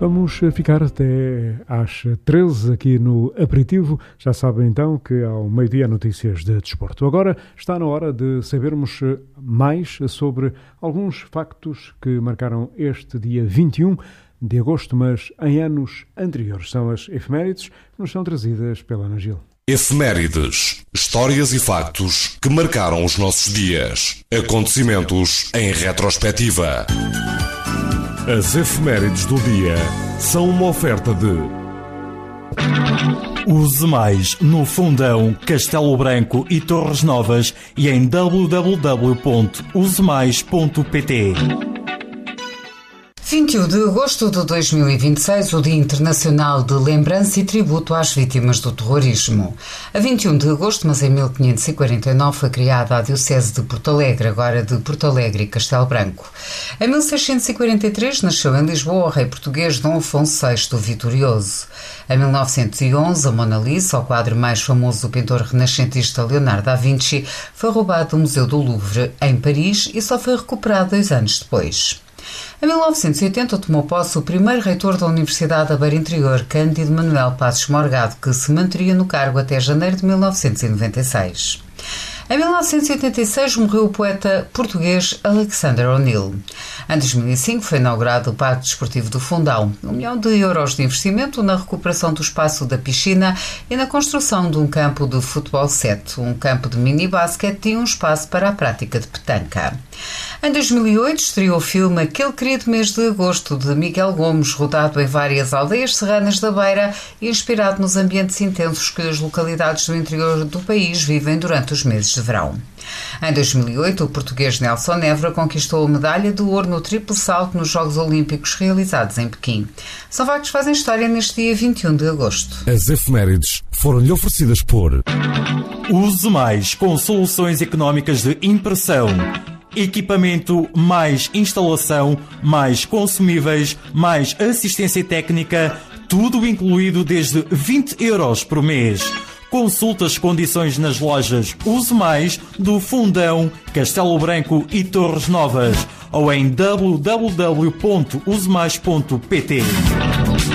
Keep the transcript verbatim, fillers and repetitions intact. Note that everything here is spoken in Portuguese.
Vamos ficar até às treze aqui no Aperitivo. Já sabem então que ao meio-dia notícias de desporto. Agora está na hora de sabermos mais sobre alguns factos que marcaram este dia vinte e um de agosto, mas em anos anteriores. São as efemérides que nos são trazidas pela Ana Gil. Efemérides, histórias e factos que marcaram os nossos dias. Acontecimentos em retrospectiva. As efemérides do dia são uma oferta de Use Mais no Fundão, Castelo Branco e Torres Novas e em w w w ponto use mais ponto p t. vinte e um de agosto de dois mil e vinte e seis, o Dia Internacional de Lembrança e Tributo às Vítimas do Terrorismo. A vinte e um de agosto, mas em mil quinhentos e quarenta e nove, foi criada a Diocese de Porto Alegre, agora de Porto Alegre e Castelo Branco. Em mil seiscentos e quarenta e três, nasceu em Lisboa o rei português Dom Afonso sexto, o Vitorioso. Em mil novecentos e onze, a Mona Lisa, o quadro mais famoso do pintor renascentista Leonardo da Vinci, foi roubado do Museu do Louvre, em Paris, e só foi recuperado dois anos depois. Em mil novecentos e oitenta, tomou posse o primeiro reitor da Universidade da Beira Interior, Cândido Manuel Passos Morgado, que se manteria no cargo até janeiro de mil novecentos e noventa e seis. Em mil novecentos e oitenta e seis, morreu o poeta português Alexander O'Neill. Em dois mil e cinco, foi inaugurado o Parque Desportivo do Fundão, um milhão de euros de investimento na recuperação do espaço da piscina e na construção de um campo de futebol sete, um campo de mini-basquete e um espaço para a prática de petanca. Em dois mil e oito, estreou o filme Aquele Querido Mês de Agosto, de Miguel Gomes, rodado em várias aldeias serranas da Beira e inspirado nos ambientes intensos que as localidades do interior do país vivem durante os meses de verão. Em dois mil e oito, o português Nelson Évora conquistou a medalha de ouro no triplo salto nos Jogos Olímpicos realizados em Pequim. São factos que fazem história neste dia vinte e um de agosto. As efemérides foram-lhe oferecidas por Use Mais com soluções económicas de impressão. Equipamento, mais instalação, mais consumíveis, mais assistência técnica, tudo incluído desde vinte euros por mês. Consulte as condições nas lojas Use Mais do Fundão, Castelo Branco e Torres Novas ou em w w w ponto use mais ponto p t.